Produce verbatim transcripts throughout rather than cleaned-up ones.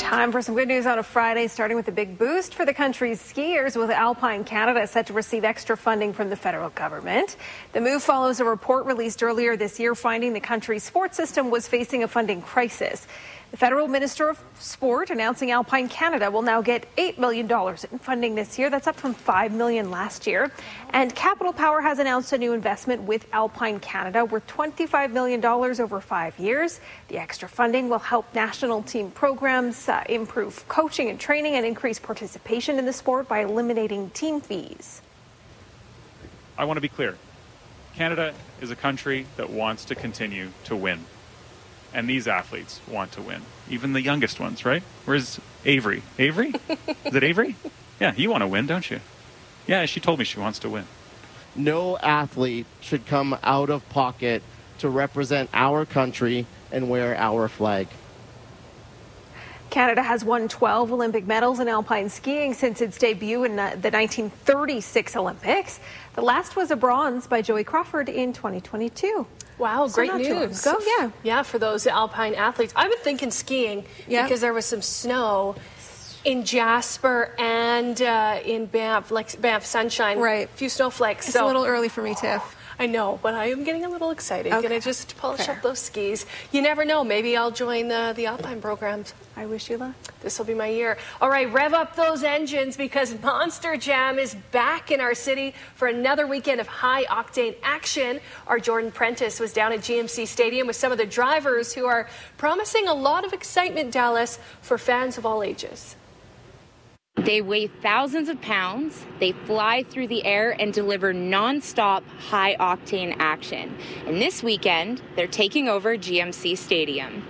Time for some good news on a Friday, starting with a big boost for the country's skiers, with Alpine Canada set to receive extra funding from the federal government. The move follows a report released earlier this year finding the country's sports system was facing a funding crisis. The federal Minister of Sport announcing Alpine Canada will now get eight million dollars in funding this year. That's up from five million dollars last year. And Capital Power has announced a new investment with Alpine Canada worth twenty-five million dollars over five years. The extra funding will help national team programs uh, improve coaching and training and increase participation in the sport by eliminating team fees. I want to be clear. Canada is a country that wants to continue to win. And these athletes want to win. Even the youngest ones, right? Where's Avery? Avery? Is it Avery? Yeah, you want to win, don't you? Yeah, she told me she wants to win. No athlete should come out of pocket to represent our country and wear our flag. Canada has won twelve Olympic medals in alpine skiing since its debut in the nineteen thirty-six Olympics. The last was a bronze by Joey Crawford in twenty twenty-two. Wow, so great news. Go, yeah. Yeah, for those alpine athletes. I've been thinking skiing yeah. because there was some snow in Jasper and uh, in Banff, like Banff Sunshine. Right. A few snowflakes. It's so. a little early for me, Tiff. I know, but I am getting a little excited. Okay. Gonna just polish Fair. up those skis. You never know. Maybe I'll join the, the Alpine programs. I wish you luck. This will be my year. All right, rev up those engines because Monster Jam is back in our city for another weekend of high-octane action. Our Jordan Prentice was down at G M C Stadium with some of the drivers who are promising a lot of excitement, Dallas, for fans of all ages. They weigh thousands of pounds, they fly through the air and deliver non-stop high-octane action. And this weekend, they're taking over G M C Stadium.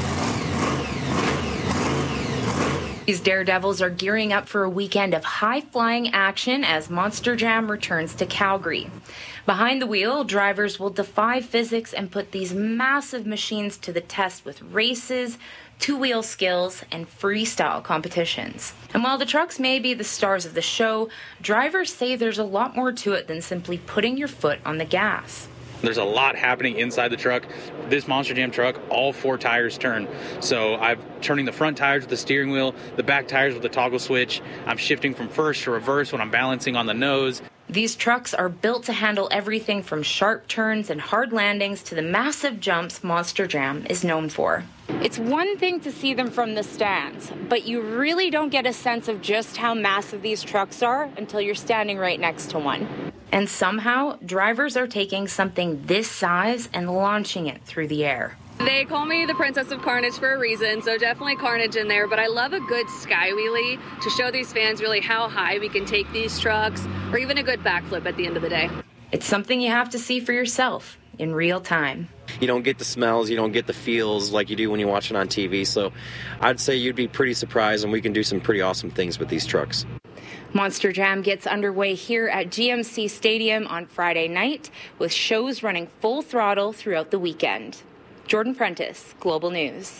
These daredevils are gearing up for a weekend of high-flying action as Monster Jam returns to Calgary. Behind the wheel, drivers will defy physics and put these massive machines to the test with races, two-wheel skills, and freestyle competitions. And while the trucks may be the stars of the show, drivers say there's a lot more to it than simply putting your foot on the gas. There's a lot happening inside the truck. This Monster Jam truck, all four tires turn. So I'm turning the front tires with the steering wheel, the back tires with the toggle switch. I'm shifting from first to reverse when I'm balancing on the nose. These trucks are built to handle everything from sharp turns and hard landings to the massive jumps Monster Jam is known for. It's one thing to see them from the stands, but you really don't get a sense of just how massive these trucks are until you're standing right next to one. And somehow, drivers are taking something this size and launching it through the air. They call me the Princess of Carnage for a reason, so definitely carnage in there, but I love a good sky wheelie to show these fans really how high we can take these trucks, or even a good backflip at the end of the day. It's something you have to see for yourself in real time. You don't get the smells, you don't get the feels like you do when you watch it on T V, so I'd say you'd be pretty surprised, and we can do some pretty awesome things with these trucks. Monster Jam gets underway here at G M C Stadium on Friday night, with shows running full throttle throughout the weekend. Jordan Prentice, Global News.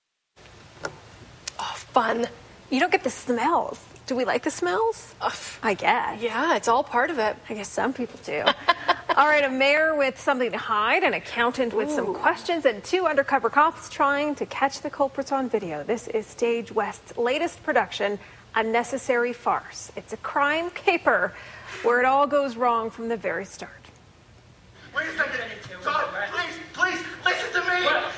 Oh, fun. You don't get the smells. Do we like the smells? Uh, I guess. Yeah, it's all part of it. I guess some people do. All right, a mayor with something to hide, an accountant with Ooh. some questions, and two undercover cops trying to catch the culprits on video. This is Stage West's latest production, Unnecessary Farce. It's a crime caper where it all goes wrong from the very start. Wait a second. Stop. Please, please, listen to me. What?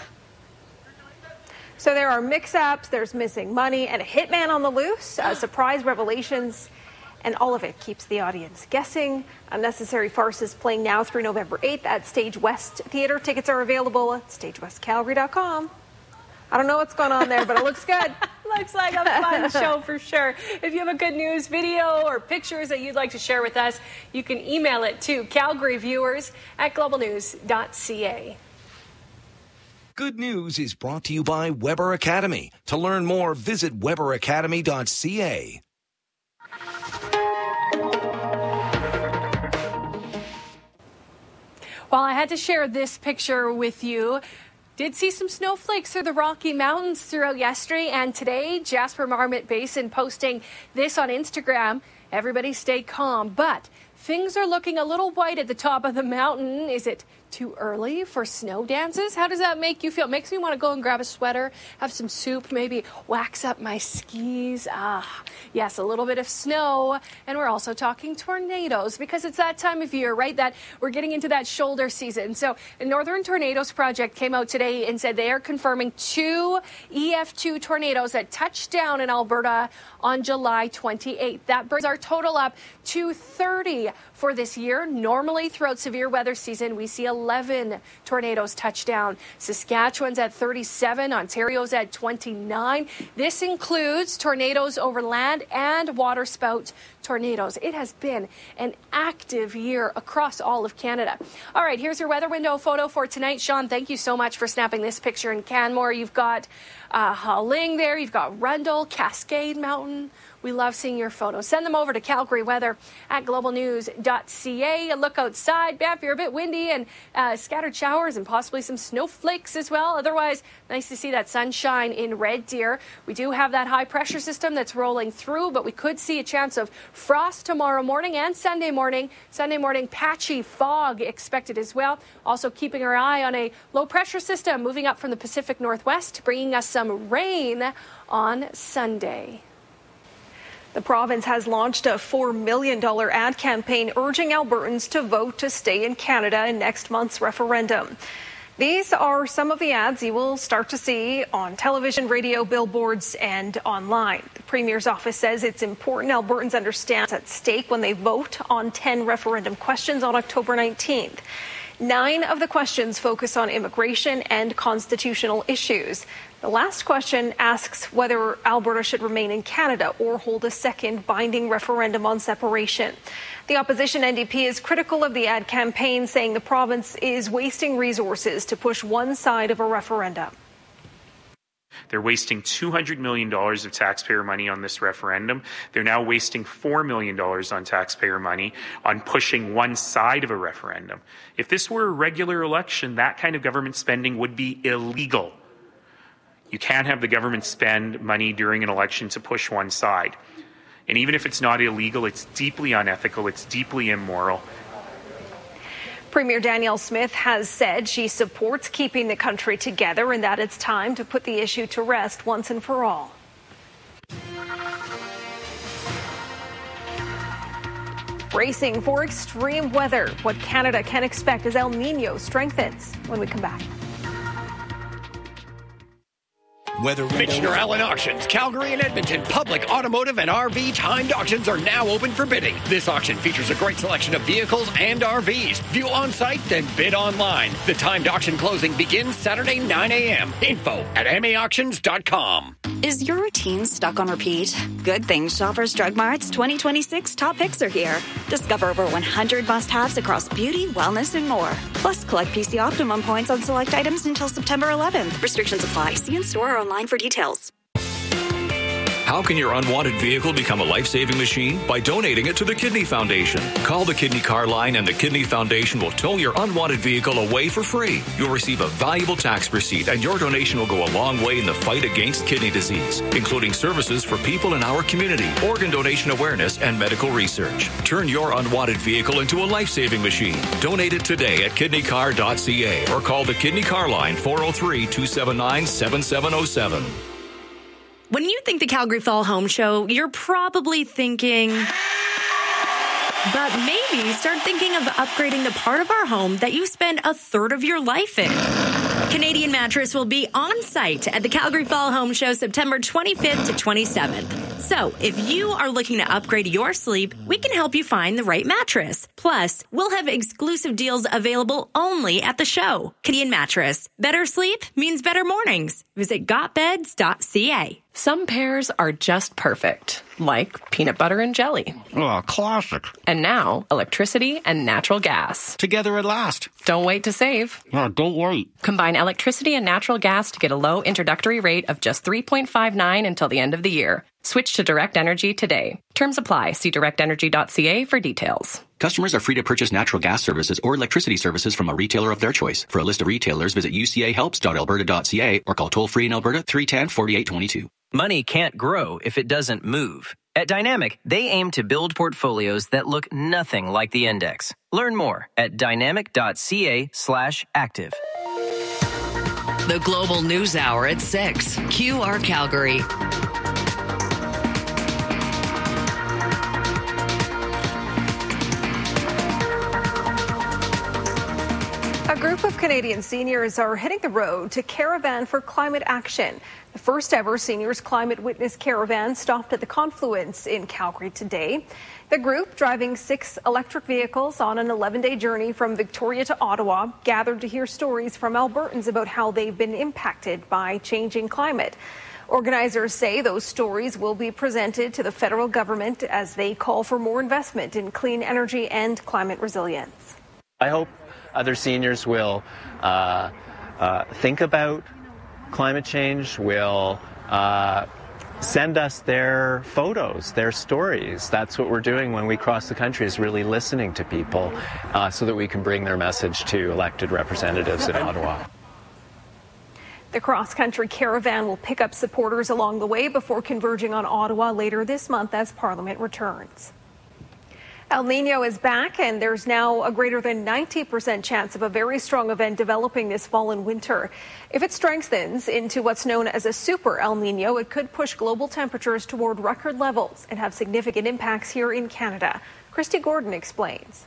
So there are mix-ups, there's missing money, and a hitman on the loose, uh, surprise revelations, and all of it keeps the audience guessing. Unnecessary Farce is playing now through November eighth at Stage West Theatre. Tickets are available at stage west calgary dot com. I don't know what's going on there, but it looks good. Looks like a fun show for sure. If you have a good news video or pictures that you'd like to share with us, you can email it to Calgary viewers at global news dot c a. Good News is brought to you by Weber Academy. To learn more, visit weber academy dot c a. Well, I had to share this picture with you. Did see some snowflakes through the Rocky Mountains throughout yesterday and today. Jasper Marmot Basin posting this on Instagram. Everybody stay calm, but things are looking a little white at the top of the mountain. Is it Too early for snow dances? How does that make you feel? It makes me want to go and grab a sweater, have some soup, maybe wax up my skis. Ah, yes, a little bit of snow. And we're also talking tornadoes because it's that time of year, right? That we're getting into that shoulder season. So the Northern Tornadoes Project came out today and said they are confirming two E F two tornadoes that touched down in Alberta on July twenty-eighth. That brings our total up to thirty for this year. Normally, throughout severe weather season, we see eleven tornadoes touch down. Saskatchewan's at thirty-seven, Ontario's at twenty-nine. This includes tornadoes over land and waterspout tornadoes. It has been an active year across all of Canada. All right, here's your weather window photo for tonight. Sean, thank you so much for snapping this picture in Canmore. You've got uh, Haling there. You've got Rundle, Cascade Mountain. We love seeing your photos. Send them over to Calgary Weather at global news dot c a. Look outside. Banff, you're a bit windy and uh, scattered showers and possibly some snowflakes as well. Otherwise, nice to see that sunshine in Red Deer. We do have that high pressure system that's rolling through, but we could see a chance of frost tomorrow morning and Sunday morning. Sunday morning, patchy fog expected as well. Also keeping our eye on a low pressure system moving up from the Pacific Northwest, bringing us some rain on Sunday. The province has launched a four million dollars ad campaign urging Albertans to vote to stay in Canada in next month's referendum. These are some of the ads you will start to see on television, radio, billboards, and online. The Premier's office says it's important Albertans understand what's at stake when they vote on ten referendum questions on October nineteenth. Nine of the questions focus on immigration and constitutional issues. The last question asks whether Alberta should remain in Canada or hold a second binding referendum on separation. The opposition N D P is critical of the ad campaign, saying the province is wasting resources to push one side of a referendum. They're wasting two hundred million dollars of taxpayer money on this referendum. They're now wasting four million dollars on taxpayer money on pushing one side of a referendum. If this were a regular election, that kind of government spending would be illegal. You can't have the government spend money during an election to push one side. And even if it's not illegal, it's deeply unethical, it's deeply immoral. Premier Danielle Smith has said she supports keeping the country together and that it's time to put the issue to rest once and for all. Bracing for extreme weather, what Canada can expect as El Nino strengthens when we come back. Whether Michener Allen Auctions, Calgary and Edmonton public, automotive, and R V timed auctions are now open for bidding. This auction features a great selection of vehicles and R Vs. View on-site, then bid online. The timed auction closing begins Saturday, nine a.m. Info at m a auctions dot com. Is your routine stuck on repeat? Good things Shoppers Drug Mart's twenty twenty-six top picks are here. Discover over one hundred must-haves across beauty, wellness, and more. Plus, collect P C Optimum points on select items until September eleventh. Restrictions apply. See in store or online for details. How can your unwanted vehicle become a life-saving machine? By donating it to the Kidney Foundation. Call the Kidney Car Line and the Kidney Foundation will tow your unwanted vehicle away for free. You'll receive a valuable tax receipt and your donation will go a long way in the fight against kidney disease, including services for people in our community, organ donation awareness, and medical research. Turn your unwanted vehicle into a life-saving machine. Donate it today at kidney car dot c a or call the Kidney Car Line four oh three, two seven nine, seven seven oh seven. When you think the Calgary Fall Home Show, you're probably thinking, but maybe start thinking of upgrading the part of our home that you spend a third of your life in. Canadian Mattress will be on site at the Calgary Fall Home Show September twenty-fifth to twenty-seventh. So if you are looking to upgrade your sleep, we can help you find the right mattress. Plus, we'll have exclusive deals available only at the show. Canadian Mattress. Better sleep means better mornings. Visit got beds dot c a. Some pairs are just perfect, like peanut butter and jelly. Oh, classic. And now, electricity and natural gas. Together at last. Don't wait to save. No, don't wait. Combine electricity and natural gas to get a low introductory rate of just three point five nine until the end of the year. Switch to Direct Energy today. Terms apply. See direct energy dot c a for details. Customers are free to purchase natural gas services or electricity services from a retailer of their choice. For a list of retailers, visit u c a helps dot alberta dot c a or call toll-free in Alberta three one zero, four eight two two. Money can't grow if it doesn't move. At Dynamic, they aim to build portfolios that look nothing like the index. Learn more at dynamic.ca slash active. The Global News Hour at six. Q R Calgary. A group of Canadian seniors are hitting the road to Caravan for Climate Action. The first ever Seniors Climate Witness Caravan stopped at the Confluence in Calgary today. The group, driving six electric vehicles on an eleven-day journey from Victoria to Ottawa, gathered to hear stories from Albertans about how they've been impacted by changing climate. Organizers say those stories will be presented to the federal government as they call for more investment in clean energy and climate resilience. I hope other seniors will uh, uh, think about climate change, will uh, send us their photos, their stories. That's what we're doing when we cross the country, is really listening to people uh, so that we can bring their message to elected representatives in Ottawa. The cross-country caravan will pick up supporters along the way before converging on Ottawa later this month as Parliament returns. El Nino is back, and there's now a greater than ninety percent chance of a very strong event developing this fall and winter. If it strengthens into what's known as a super El Nino, it could push global temperatures toward record levels and have significant impacts here in Canada. Christy Gordon explains.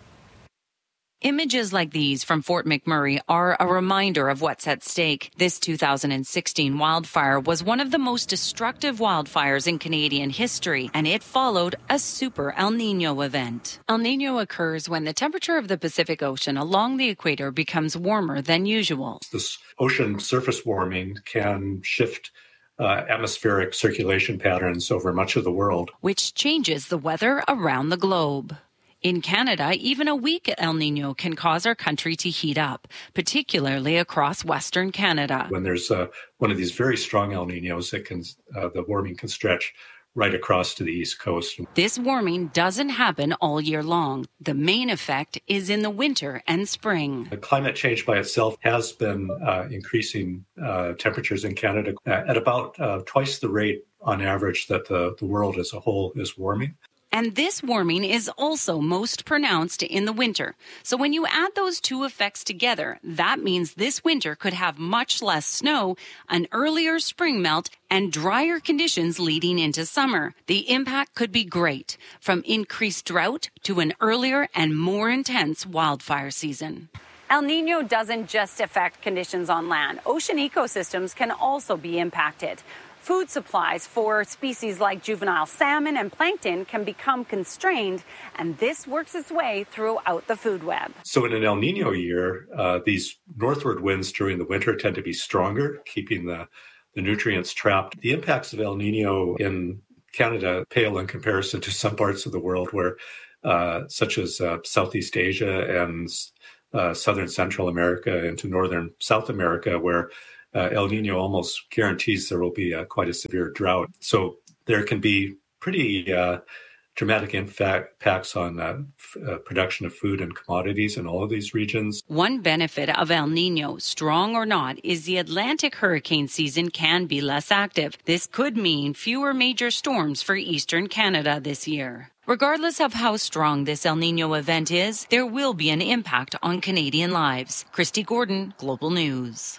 Images like these from Fort McMurray are a reminder of what's at stake. This two thousand sixteen wildfire was one of the most destructive wildfires in Canadian history, and it followed a super El Nino event. El Nino occurs when the temperature of the Pacific Ocean along the equator becomes warmer than usual. This ocean surface warming can shift uh, atmospheric circulation patterns over much of the world, which changes the weather around the globe. In Canada, even a weak El Nino can cause our country to heat up, particularly across Western Canada. When there's uh, one of these very strong El Ninos, it can, uh, the warming can stretch right across to the East Coast. This warming doesn't happen all year long. The main effect is in the winter and spring. The climate change by itself has been uh, increasing uh, temperatures in Canada at about uh, twice the rate on average that the, the world as a whole is warming. And this warming is also most pronounced in the winter. So when you add those two effects together, that means this winter could have much less snow, an earlier spring melt, and drier conditions leading into summer. The impact could be great, from increased drought to an earlier and more intense wildfire season. El Nino doesn't just affect conditions on land. Ocean ecosystems can also be impacted. Food supplies for species like juvenile salmon and plankton can become constrained, and this works its way throughout the food web. So in an El Nino year, uh, these northward winds during the winter tend to be stronger, keeping the, the nutrients trapped. The impacts of El Nino in Canada pale in comparison to some parts of the world where, uh, such as uh, Southeast Asia and uh, Southern Central America into Northern South America, where Uh, El Nino almost guarantees there will be uh, quite a severe drought. So there can be pretty uh, dramatic impacts on uh, f- uh, production of food and commodities in all of these regions. One benefit of El Nino, strong or not, is the Atlantic hurricane season can be less active. This could mean fewer major storms for eastern Canada this year. Regardless of how strong this El Nino event is, there will be an impact on Canadian lives. Christy Gordon, Global News.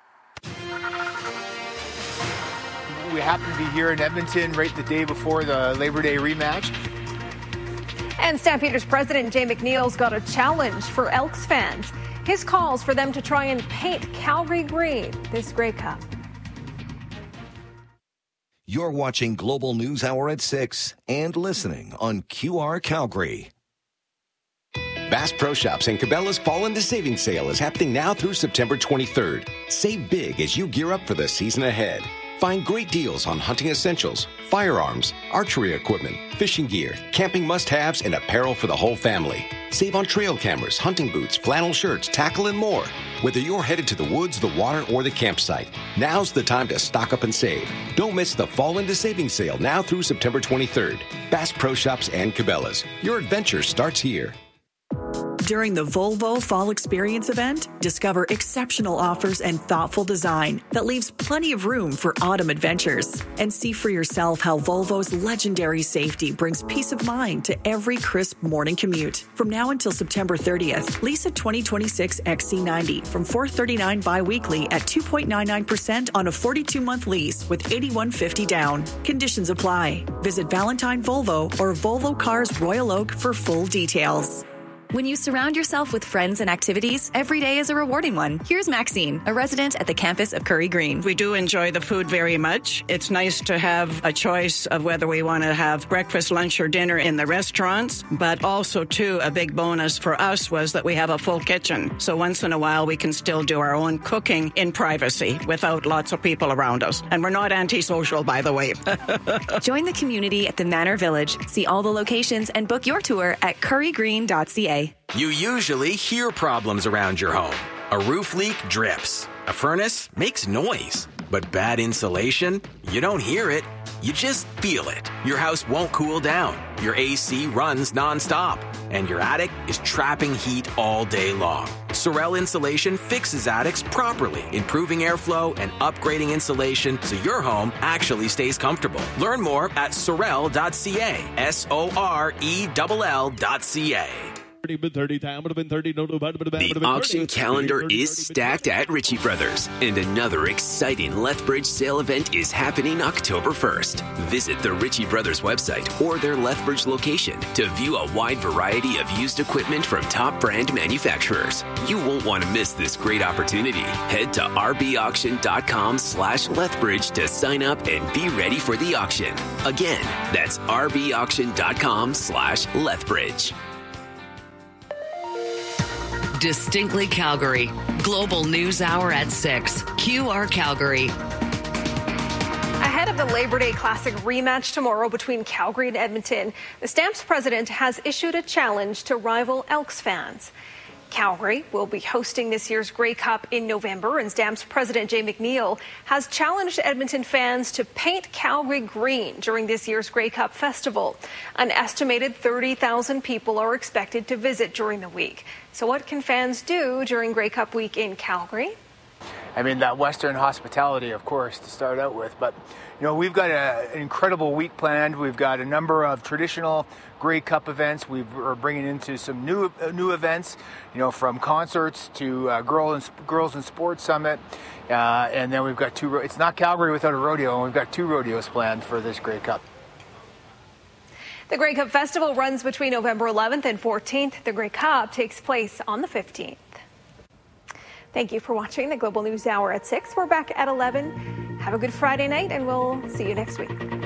We happen to be here in Edmonton right the day before the Labor Day rematch. And Stampeders president Jay McNeil's got a challenge for Elks fans. His calls for them to try and paint Calgary green this Grey Cup. You're watching Global News Hour at six and listening on Q R Calgary. Bass Pro Shops and Cabela's Fall into Savings Sale is happening now through September twenty-third. Save big as you gear up for the season ahead. Find great deals on hunting essentials, firearms, archery equipment, fishing gear, camping must-haves, and apparel for the whole family. Save on trail cameras, hunting boots, flannel shirts, tackle, and more. Whether you're headed to the woods, the water, or the campsite, now's the time to stock up and save. Don't miss the Fall into Savings Sale now through September twenty-third. Bass Pro Shops and Cabela's. Your adventure starts here. During the Volvo Fall Experience event, discover exceptional offers and thoughtful design that leaves plenty of room for autumn adventures. And see for yourself how Volvo's legendary safety brings peace of mind to every crisp morning commute. From now until September thirtieth, lease a twenty twenty-six X C ninety from four hundred thirty-nine dollars bi-weekly at two point nine nine percent on a forty-two month lease with eighty-one fifty down. Conditions apply. Visit Valentine Volvo or Volvo Cars Royal Oak for full details. When you surround yourself with friends and activities, every day is a rewarding one. Here's Maxine, a resident at the campus of Curry Green. We do enjoy the food very much. It's nice to have a choice of whether we want to have breakfast, lunch, or dinner in the restaurants. But also, too, a big bonus for us was that we have a full kitchen. So once in a while, we can still do our own cooking in privacy without lots of people around us. And we're not antisocial, by the way. Join the community at the Manor Village. See all the locations and book your tour at curry green dot c a. You usually hear problems around your home. A roof leak drips. A furnace makes noise. But bad insulation? You don't hear it. You just feel it. Your house won't cool down. Your A C runs nonstop. And your attic is trapping heat all day long. Sorel Insulation fixes attics properly, improving airflow and upgrading insulation so your home actually stays comfortable. Learn more at sorel dot c a. S O R E L L dot C A. The auction calendar is stacked at Ritchie Brothers, and another exciting Lethbridge sale event is happening October first. Visit the Ritchie Brothers website or their Lethbridge location to view a wide variety of used equipment from top brand manufacturers. You won't want to miss this great opportunity. Head to rbauction.com slash Lethbridge to sign up and be ready for the auction. Again, that's rbauction.com slash Lethbridge. Distinctly Calgary. Global News Hour at six. Q R Calgary. Ahead of the Labor Day Classic rematch tomorrow between Calgary and Edmonton, the Stamps president has issued a challenge to rival Elks fans. Calgary will be hosting this year's Grey Cup in November, and Stamps president Jay McNeil has challenged Edmonton fans to paint Calgary green during this year's Grey Cup festival. An estimated thirty thousand people are expected to visit during the week. So what can fans do during Grey Cup week in Calgary? I mean, that Western hospitality, of course, to start out with. But, you know, we've got a, an incredible week planned. We've got a number of traditional Grey Cup events. We are bringing into some new uh, new events, you know, from concerts to uh, Girl and, Girls in Sports Summit. Uh, and then we've got two, it's not Calgary without a rodeo, and we've got two rodeos planned for this Grey Cup. The Grey Cup Festival runs between November eleventh and fourteenth. The Grey Cup takes place on the fifteenth. Thank you for watching the Global News Hour at six. We're back at eleven. Have a good Friday night, and we'll see you next week.